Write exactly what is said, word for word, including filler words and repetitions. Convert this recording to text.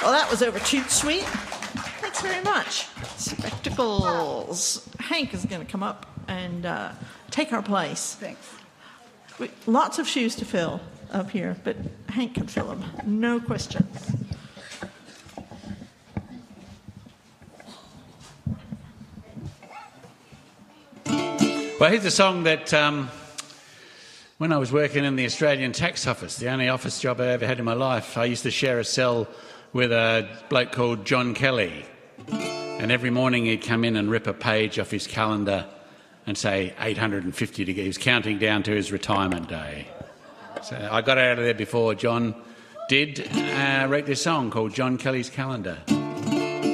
Well, that was over toot sweet. Thanks very much. Spectacles. Hank is going to come up and uh, take our place. Thanks. We, lots of shoes to fill up here, but Hank can fill them. No question. Well, here's a song that um, when I was working in the Australian Tax Office, the only office job I ever had in my life, I used to share a cell with a bloke called John Kelly. And every morning he'd come in and rip a page off his calendar and say eight hundred fifty to get. He was counting down to his retirement day. So I got out of there before John did uh, write this song called John Kelly's Calendar.